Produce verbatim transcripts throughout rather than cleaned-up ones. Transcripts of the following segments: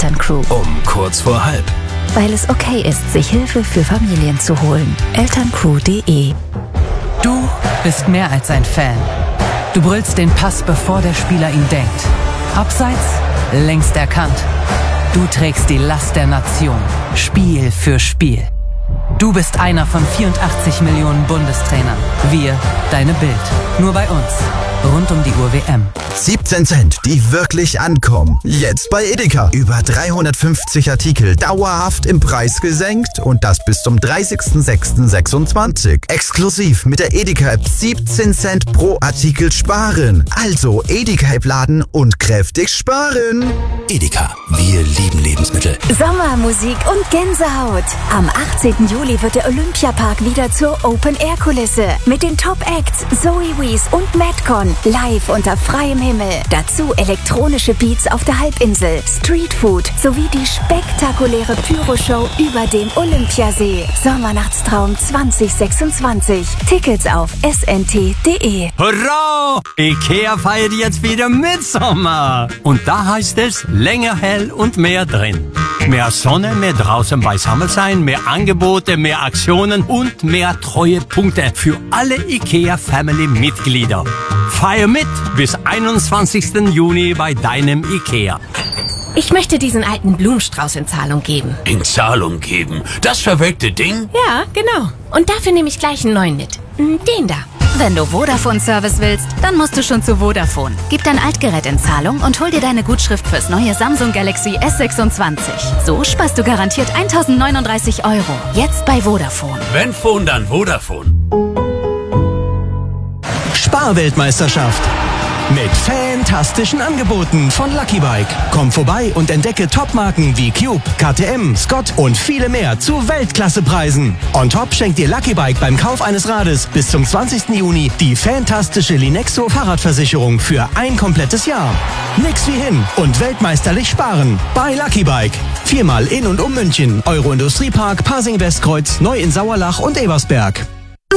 Elterncrew. Um kurz vor halb. Weil es okay ist, sich Hilfe für Familien zu holen. elterncrew punkt de. Du bist mehr als ein Fan. Du brüllst den Pass, bevor der Spieler ihn denkt. Abseits, längst erkannt. Du trägst die Last der Nation, Spiel für Spiel. Du bist einer von vierundachtzig Millionen Bundestrainern. Wir, deine Bild. Nur bei uns. Rund um die Uhr W M. siebzehn Cent, die wirklich ankommen. Jetzt bei Edeka. Über dreihundertfünfzig Artikel dauerhaft im Preis gesenkt und das bis zum dreißigsten sechsten sechsundzwanzig. Exklusiv mit der Edeka-App siebzehn Cent pro Artikel sparen. Also Edeka-App laden und kräftig sparen. Edeka, wir lieben Lebensmittel. Sommermusik und Gänsehaut. Am achtzehnten Juli wird der Olympiapark wieder zur Open-Air-Kulisse. Mit den Top-Acts Zoe Wees und Madcon. Live unter freiem Himmel. Dazu elektronische Beats auf der Halbinsel, Streetfood sowie die spektakuläre Pyroshow über dem Olympiasee. Sommernachtstraum zwanzig sechsundzwanzig. Tickets auf s n t punkt de. Hurra! IKEA feiert jetzt wieder Mitsommer. Und da heißt es länger hell und mehr drin. Mehr Sonne, mehr draußen beisammen sein, mehr Angebote, mehr Aktionen und mehr Treuepunkte für alle IKEA-Family-Mitglieder. Feier mit bis einundzwanzigsten Juni bei deinem IKEA. Ich möchte diesen alten Blumenstrauß in Zahlung geben. In Zahlung geben? Das verwelkte Ding? Ja, genau. Und dafür nehme ich gleich einen neuen mit. Den da. Wenn du Vodafone-Service willst, dann musst du schon zu Vodafone. Gib dein Altgerät in Zahlung und hol dir deine Gutschrift fürs neue Samsung Galaxy S sechsundzwanzig. So sparst du garantiert eintausendneununddreißig Euro. Jetzt bei Vodafone. Wenn Phone, dann Vodafone. Sparweltmeisterschaft. Mit fantastischen Angeboten von Lucky Bike. Komm vorbei und entdecke Topmarken wie Cube, K T M, Scott und viele mehr zu Weltklassepreisen. On top schenkt dir Lucky Bike beim Kauf eines Rades bis zum zwanzigsten Juni die fantastische Linexo Fahrradversicherung für ein komplettes Jahr. Nix wie hin und weltmeisterlich sparen bei Lucky Bike. Viermal in und um München, Euro-Industriepark, Pasing-Westkreuz, Neu in Sauerlach und Ebersberg.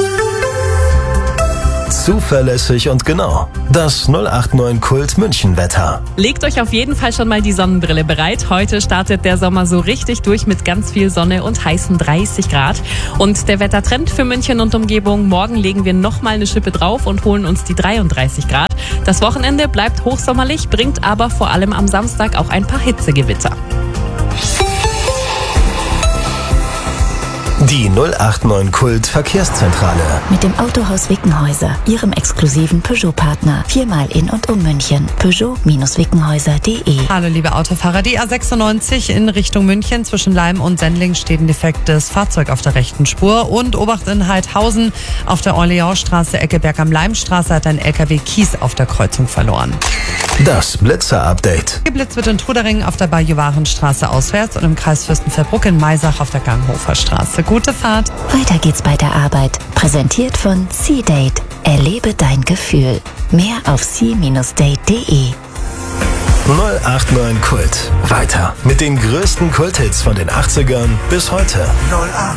Zuverlässig und genau. Das null acht neun Kult München Wetter. Legt euch auf jeden Fall schon mal die Sonnenbrille bereit. Heute startet der Sommer so richtig durch mit ganz viel Sonne und heißen dreißig Grad. Und der Wettertrend für München und Umgebung: Morgen legen wir nochmal eine Schippe drauf und holen uns die dreiunddreißig Grad. Das Wochenende bleibt hochsommerlich, bringt aber vor allem am Samstag auch ein paar Hitzegewitter. Die null acht neun Kult Verkehrszentrale. Mit dem Autohaus Wickenhäuser, Ihrem exklusiven Peugeot-Partner. Viermal in und um München. Peugeot Wickenhäuser punkt de. Hallo liebe Autofahrer, die A sechsundneunzig in Richtung München zwischen Leim und Sendling steht ein defektes Fahrzeug auf der rechten Spur. Und Obacht in Heidhausen auf der Orleansstraße, Ecke Berg am Leimstraße hat ein L K W Kies auf der Kreuzung verloren. Das Blitzer-Update. Geblitzt wird in Trudering auf der Bajuwarenstraße auswärts und im Kreis Fürstenfeldbruck in Maisach auf der Ganghofer Straße. Gute Fahrt. Weiter geht's bei der Arbeit. Präsentiert von C-Date. Erlebe dein Gefühl. Mehr auf c Date punkt de. null acht neun Kult. Weiter mit den größten Kulthits von den achtzigern bis heute.